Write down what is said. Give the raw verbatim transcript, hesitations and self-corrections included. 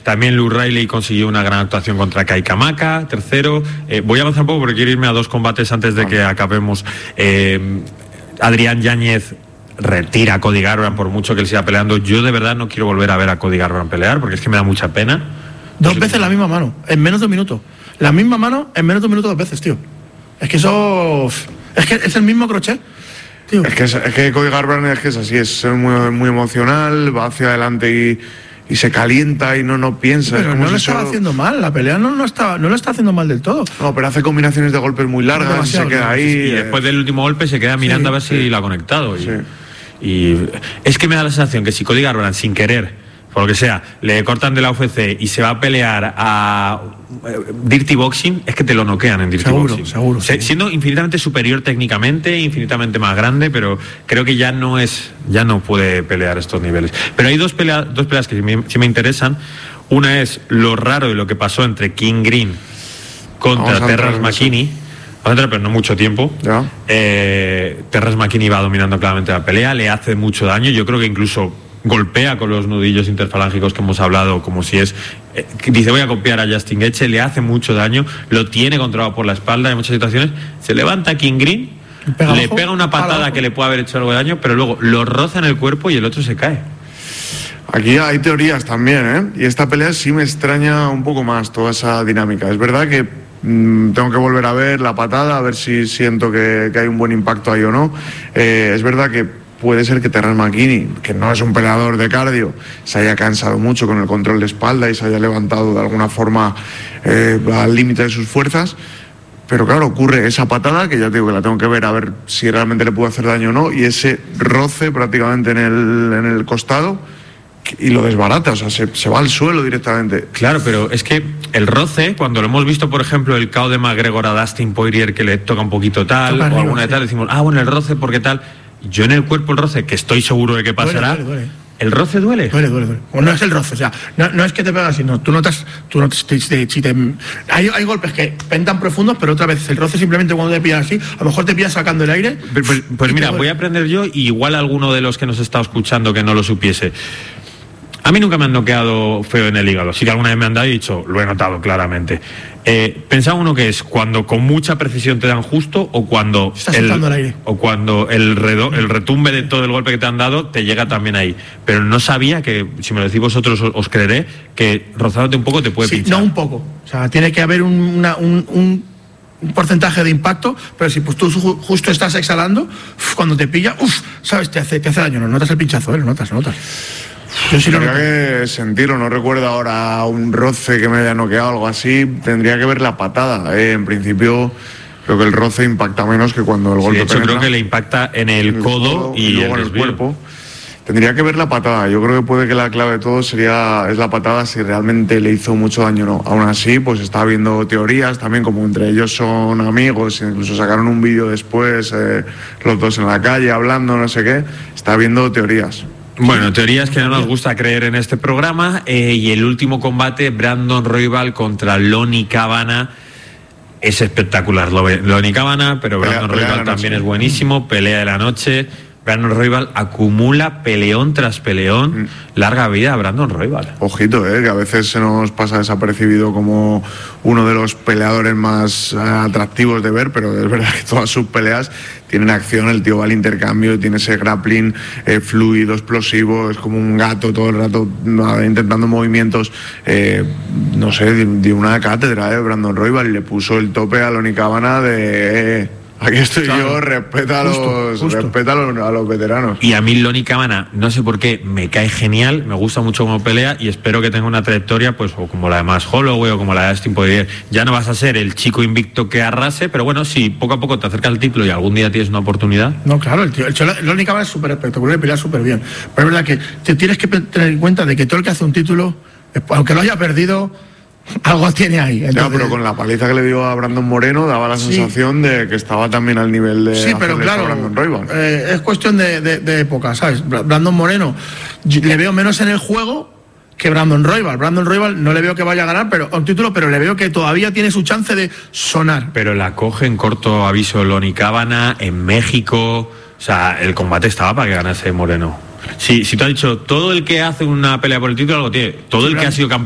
También Lou Riley consiguió una gran actuación contra Kai Kamaka, tercero. Eh, voy a avanzar un poco porque quiero irme a dos combates antes de que acabemos. Eh, Adrián Yáñez retira a Cody Garbrandt por mucho que él siga peleando. Yo de verdad no quiero volver a ver a Cody Garbrandt pelear porque es que me da mucha pena. Dos no veces la misma mano, en menos de un minuto. La misma mano en menos de un minuto dos veces, tío. Es que eso... Es que es el mismo crochet, tío. Es que, es, es que Cody Garbrandt es que es así, es muy, muy emocional, va hacia adelante y, y se calienta y no, no piensa. Pero es como no lo si estaba solo... haciendo mal, la pelea no, no, estaba, no lo está haciendo mal del todo. No, pero hace combinaciones de golpes muy largas, se queda ahí. Y después del último golpe se queda mirando sí, a ver si sí. lo ha conectado. Y, sí. y es que me da la sensación que si Cody Garbrandt, sin querer, por lo que sea, le cortan de la U F C y se va a pelear a Dirty Boxing, es que te lo noquean en Dirty seguro, Boxing. Seguro, seguro. Siendo infinitamente superior técnicamente, infinitamente más grande, pero creo que ya no es, ya no puede pelear estos niveles. Pero hay dos, pelea, dos peleas que sí me, sí me interesan. Una es lo raro de lo que pasó entre King Green contra Terrence McKinney. Vamos a entrar, pero no mucho tiempo. Eh, Terrence McKinney va dominando claramente la pelea, le hace mucho daño. Yo creo que incluso golpea con los nudillos interfalángicos que hemos hablado, como si es... Eh, dice, voy a copiar a Justin Gaethje, le hace mucho daño, lo tiene controlado por la espalda en muchas situaciones, se levanta King Green, ¿Pega le pega una patada que le puede haber hecho algo de daño, pero luego lo roza en el cuerpo y el otro se cae. Aquí hay teorías también, ¿eh? Y esta pelea sí me extraña un poco más toda esa dinámica. Es verdad que mmm, tengo que volver a ver la patada, a ver si siento que, que hay un buen impacto ahí o no. Eh, es verdad que puede ser que Terrence McKinney, que no es un peleador de cardio, se haya cansado mucho con el control de espalda y se haya levantado de alguna forma eh, al límite de sus fuerzas. Pero claro, ocurre esa patada, que ya te digo que la tengo que ver a ver si realmente le puede hacer daño o no, y ese roce prácticamente en el, en el costado, y lo desbarata, o sea, se, se va al suelo directamente. Claro, pero es que el roce, cuando lo hemos visto, por ejemplo, el K O de McGregor a Dustin Poirier, que le toca un poquito tal, toca o arriba, alguna de sí. tal, decimos, ah, bueno, el roce, porque tal... Yo en el cuerpo el roce, que estoy seguro de que pasará. Duele, duele, duele. ¿El roce duele? Duele, duele, duele. O no es el roce, o sea, no, no es que te pegas, sino tú notas, tú notas si te, si te, hay, hay golpes que pentan profundos, pero otra vez el roce simplemente cuando te pillas así, a lo mejor te pillas sacando el aire. Pues, pues, pues mira, voy a aprender yo, y igual alguno de los que nos está escuchando que no lo supiese. A mí nunca me han noqueado feo en el hígado. Sí que alguna vez me han dado y he dicho, lo he notado claramente. Eh, pensaba uno que es cuando con mucha precisión te dan justo o cuando el, el aire. o cuando el, redo, el retumbe de todo el golpe que te han dado te llega también ahí. Pero no sabía que, si me lo decís vosotros os, os creeré, que rozándote un poco te puede sí, pinchar. No un poco. O sea, tiene que haber un, una, un, un, un porcentaje de impacto, pero si pues tú justo estás exhalando, uf, cuando te pilla, uf, sabes, te hace, te hace daño. No notas el pinchazo, ¿eh? Lo notas, lo notas. Yo sí tendría que sentirlo, no recuerdo ahora un roce que me haya noqueado o algo así, tendría que ver la patada. ¿eh? En principio creo que el roce impacta menos que cuando el sí, golpe de hecho, penetra. creo que le impacta en el, en el codo, codo y, y luego en el cuerpo. Tendría que ver la patada. Yo creo que puede que la clave de todo sería es la patada, si realmente le hizo mucho daño o no. Aún así, pues está habiendo teorías también, como entre ellos son amigos, incluso sacaron un vídeo después, eh, los dos en la calle hablando, no sé qué. Está habiendo teorías. Bueno, teorías que no nos gusta creer en este programa. Eh, y el último combate, Brandon Royval contra Lonnie Cabana, es espectacular. Lonnie Cabana, pero pelea, Brandon Royval también es buenísimo. Pelea de la noche. Brandon Royval acumula peleón tras peleón. Mm. Larga vida a Brandon Royval. Ojito, eh, que a veces se nos pasa desapercibido como uno de los peleadores más eh, atractivos de ver, pero es verdad que todas sus peleas tienen acción. El tío va al intercambio, tiene ese grappling eh, fluido, explosivo, es como un gato todo el rato eh, intentando movimientos, eh, no sé, de, de una cátedra, eh, Brandon Royval, y le puso el tope a Lonnie Cabana de... Eh, Aquí estoy claro. yo, respeta, justo, a, los, justo. respeta a, los, a los veteranos. Y a mí Lonnie Cabana, no sé por qué, me cae genial, me gusta mucho cómo pelea y espero que tenga una trayectoria pues o como la de Max Holloway o como la de Dustin Poirier. Ya no vas a ser el chico invicto que arrase, pero bueno, si poco a poco te acerca al título y algún día tienes una oportunidad. No, claro, el, tío, el Lonnie Cabana es súper espectacular y pelea súper bien. Pero es verdad que te tienes que tener en cuenta de que todo el que hace un título, aunque lo haya perdido, algo tiene ahí. Entonces... No, pero con la paliza que le dio a Brandon Moreno daba la sensación sí. de que estaba también al nivel de sí, pero claro, Brandon Royval. Eh, es cuestión de, de, de época, ¿sabes? Brandon Moreno le veo menos en el juego que Brandon Royval. Brandon Royval no le veo que vaya a ganar pero un título, pero le veo que todavía tiene su chance de sonar. Pero la coge en corto aviso Lonnie Cabana en México. O sea, el combate estaba para que ganase Moreno. Si, si tú has dicho todo el que hace una pelea por el título algo tiene, todo sí, el que ha sido campeón